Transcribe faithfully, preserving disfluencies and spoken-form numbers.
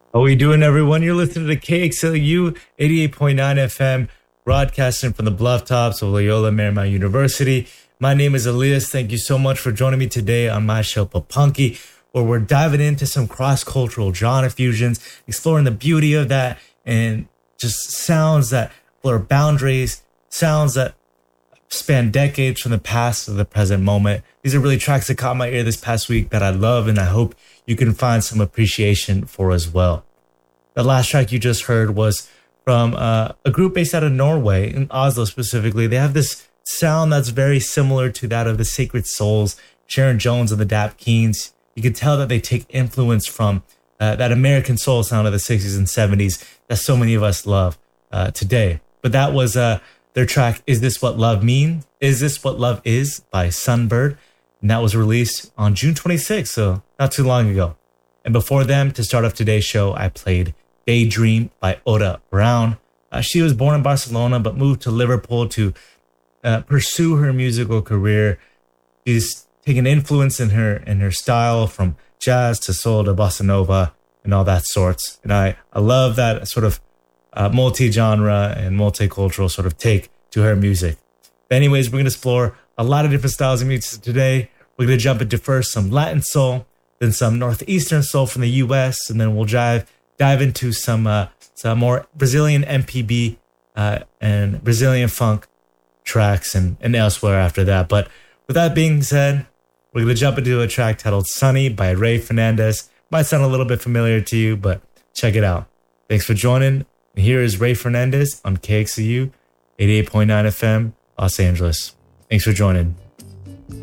How we doing, everyone? You're listening to K X L U eighty-eight point nine F M, broadcasting from the bluff tops of Loyola Marymount University. My name is Elias. Thank you so much for joining me today on my show, Papunky, where we're diving into some cross-cultural genre fusions, exploring the beauty of that, and just sounds that blur boundaries, sounds that span decades from the past to the present moment. These are really tracks that caught my ear this past week that I love, and I hope you can find some appreciation for as well. The last track you just heard was from uh, a group based out of Norway, in Oslo specifically. They have this sound that's very similar to that of the Sacred Souls, Sharon Jones and the Dap Keens. You can tell that they take influence from uh, that American soul sound of the sixties and seventies that so many of us love uh, today. But that was uh, their track, Is This What Love Means? Is This What Love Is? By Sunbird. And that was released on June twenty-sixth, so not too long ago. And before them, to start off today's show, I played Daydream by Oda Brown. Uh, she was born in Barcelona, but moved to Liverpool to uh, pursue her musical career. She's taken influence in her in her style from jazz to soul to bossa nova and all that sorts. And I, I love that sort of uh, multi-genre and multicultural sort of take to her music. But anyways, we're going to explore a lot of different styles of music today. We're going to jump into first some Latin soul, then some Northeastern soul from the U S, and then we'll dive, dive into some, uh, some more Brazilian M P B uh, and Brazilian funk tracks and, and elsewhere after that. But with that being said, we're going to jump into a track titled Sunny by Ray Fernandez. Might sound a little bit familiar to you, but check it out. Thanks for joining. And here is Ray Fernandez on K X L U eighty-eight point nine F M, Los Angeles. Thanks for joining.